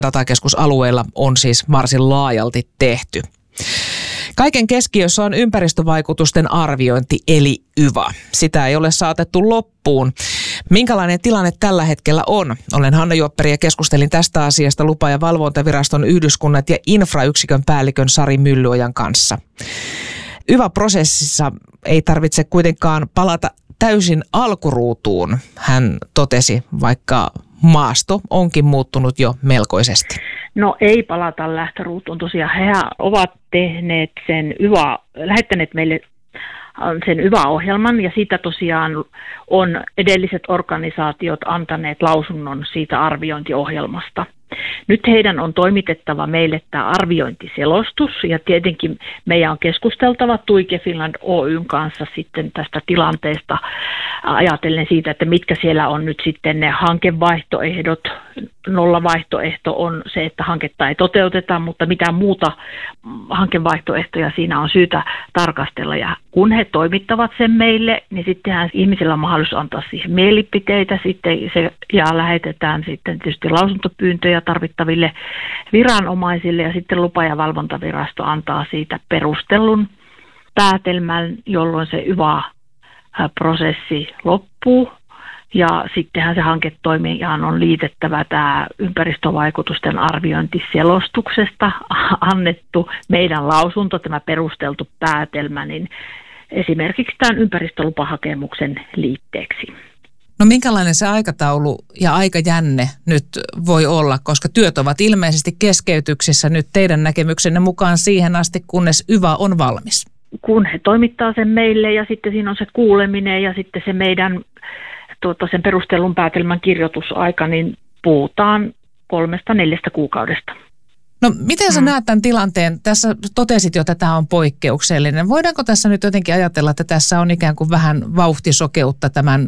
datakeskusalueilla on siis varsin laajalti tehty. Kaiken keskiössä on ympäristövaikutusten arviointi eli YVA. Sitä ei ole saatettu loppuun. Minkälainen tilanne tällä hetkellä on? Olen Hanna Juopperi ja keskustelin tästä asiasta Lupa- ja valvontaviraston yhdyskunnat ja infrayksikön päällikön Sari Myllyojan kanssa. YVA-prosessissa ei tarvitse kuitenkaan palata täysin alkuruutuun, hän totesi, vaikka maasto onkin muuttunut jo melkoisesti. No ei palata lähtöruutuun. Tosiaan he ovat tehneet lähettäneet meille sen YVA-ohjelman ja siitä tosiaan on edelliset organisaatiot antaneet lausunnon siitä arviointiohjelmasta. Nyt heidän on toimitettava meille tämä arviointiselostus ja tietenkin meidän on keskusteltava Tuike Finland Oyn kanssa sitten tästä tilanteesta ajatellen siitä, että mitkä siellä on nyt sitten ne hankevaihtoehdot. Nollavaihtoehto on se, että hanketta ei toteuteta, mutta mitä muuta hankevaihtoehtoja siinä on syytä tarkastella. Ja kun he toimittavat sen meille, niin sittenhän ihmisillä on mahdollisuus antaa siihen mielipiteitä sitten ja lähetetään sitten tietysti lausuntopyyntöjä tarvittaville viranomaisille ja sitten Lupa- ja valvontavirasto antaa siitä perustellun päätelmän, jolloin se YVA-prosessi loppuu. Ja sittenhän se hanketoimijan on liitettävä tämä ympäristövaikutusten arviointiselostuksesta annettu meidän lausunto, tämä perusteltu päätelmä, niin esimerkiksi tämän ympäristölupahakemuksen liitteeksi. No minkälainen se aikataulu ja aikajänne nyt voi olla, koska työt ovat ilmeisesti keskeytyksissä nyt teidän näkemyksenne mukaan siihen asti, kunnes YVA on valmis? Kun he toimittaa sen meille ja sitten siinä on se kuuleminen ja sitten se meidän sen perustellun päätelmän kirjoitusaika, niin puhutaan 3-4 kuukaudesta. No miten sä näet tämän tilanteen? Tässä totesit jo, että tämä on poikkeuksellinen. Voidaanko tässä nyt jotenkin ajatella, että tässä on ikään kuin vähän vauhtisokeutta tämän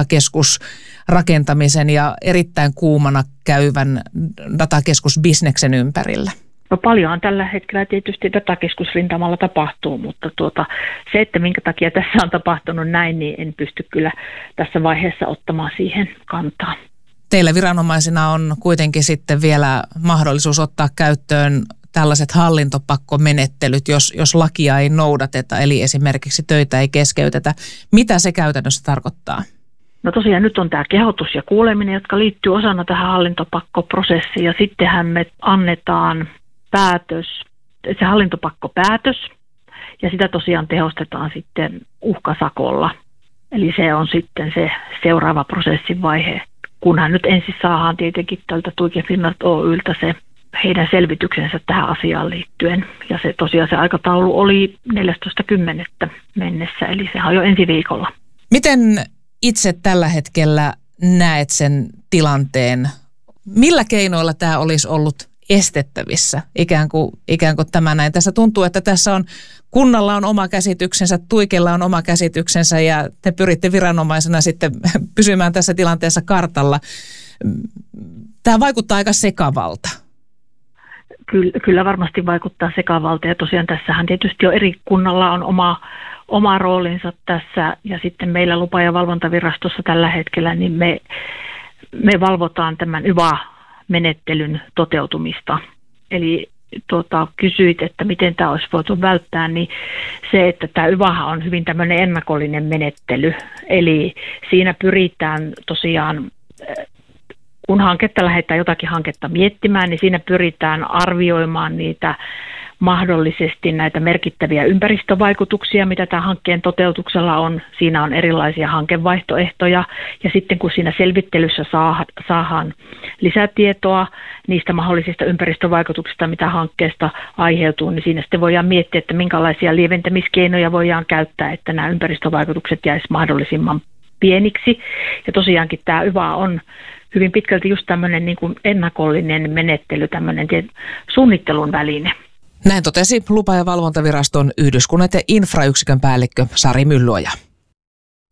datakeskusrakentamisen ja erittäin kuumana käyvän datakeskusbisneksen ympärillä? No paljonhan tällä hetkellä tietysti datakeskusrintamalla tapahtuu, mutta se, että minkä takia tässä on tapahtunut näin, niin en pysty kyllä tässä vaiheessa ottamaan siihen kantaa. Teillä viranomaisina on kuitenkin sitten vielä mahdollisuus ottaa käyttöön tällaiset hallintopakkomenettelyt, jos lakia ei noudateta, eli esimerkiksi töitä ei keskeytetä. Mitä se käytännössä tarkoittaa? No tosiaan nyt on tämä kehotus ja kuuleminen, jotka liittyy osana tähän hallintopakkoprosessiin ja sittenhän me annetaan se hallintopakkopäätös ja sitä tosiaan tehostetaan sitten uhkasakolla. Eli se on sitten se seuraava prosessin vaihe, kunhan nyt ensin saadaan tietenkin tältä Tuike Finland Oyltä se heidän selvityksensä tähän asiaan liittyen. Ja se tosiaan se aikataulu oli 14.10. mennessä, eli sehän on jo ensi viikolla. Miten itse tällä hetkellä näet sen tilanteen? Millä keinoilla tämä olisi ollut estettävissä, ikään kuin tämä näin. Tässä tuntuu, että tässä on kunnalla on oma käsityksensä, Tuikella on oma käsityksensä ja te pyritte viranomaisena sitten pysymään tässä tilanteessa kartalla. Tämä vaikuttaa aika sekavalta. Kyllä varmasti vaikuttaa sekavalta ja tosiaan tässähän tietysti jo eri kunnalla on oma roolinsa tässä ja sitten meillä Lupa- ja valvontavirastossa tällä hetkellä niin me valvotaan tämän YVA-menettelyn toteutumista. Eli kysyit, että miten tämä olisi voitu välttää, niin se, että tämä YVA on hyvin tämmöinen ennakollinen menettely. Eli siinä pyritään tosiaan, kun lähdetään jotakin hanketta miettimään, niin siinä pyritään arvioimaan niitä mahdollisesti näitä merkittäviä ympäristövaikutuksia, mitä tämän hankkeen toteutuksella on. Siinä on erilaisia hankevaihtoehtoja ja sitten kun siinä selvittelyssä saadaan lisätietoa niistä mahdollisista ympäristövaikutuksista, mitä hankkeesta aiheutuu, niin siinä sitten voidaan miettiä, että minkälaisia lieventämiskeinoja voidaan käyttää, että nämä ympäristövaikutukset jäisi mahdollisimman pieniksi. Ja tosiaankin tämä YVA on hyvin pitkälti just tämmöinen niin kuin ennakollinen menettely, tämmöinen suunnittelun väline. Näin totesi Lupa- ja valvontaviraston yhdyskunnat ja infrayksikön päällikkö Sari Myllyoja.